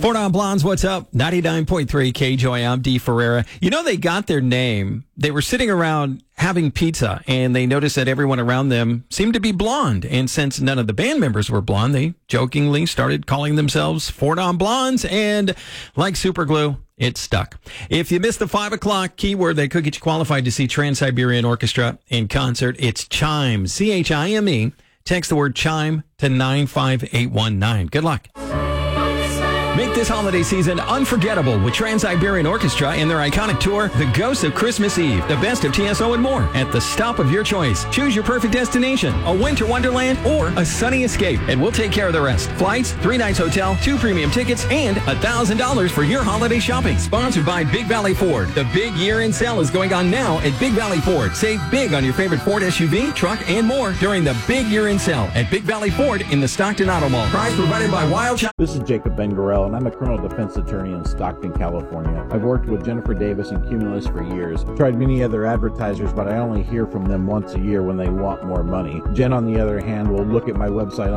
Fort on Blondes, what's up? 99.3 KJOY, I'm Dee Ferreira. You know, they got their name. They were sitting around having pizza, and they noticed that everyone around them seemed to be blonde. And since none of the band members were blonde, they jokingly started calling themselves Fort on Blondes, and like super glue, it stuck. If you missed the 5 o'clock keyword that could get you qualified to see Trans-Siberian Orchestra in concert, it's CHIME, CHIME. Text the word CHIME to 95819. Good luck. Make this holiday season unforgettable with Trans-Siberian Orchestra and their iconic tour, The Ghosts of Christmas Eve, the best of TSO and more, at the stop of your choice. Choose your perfect destination, a winter wonderland or a sunny escape, and we'll take care of the rest. Flights, 3 nights hotel, 2 premium tickets, and $1,000 for your holiday shopping. Sponsored by Big Valley Ford. The big year-end sale is going on now at Big Valley Ford. Save big on your favorite Ford SUV, truck, and more during the big year-end sale at Big Valley Ford in the Stockton Auto Mall. Prize provided by Wild Child. This is Jacob Ben-Gorel, and I'm a criminal defense attorney in Stockton, California. I've worked with Jennifer Davis and Cumulus for years. I've tried many other advertisers, but I only hear from them once a year when they want more money. Jen, on the other hand, will look at my website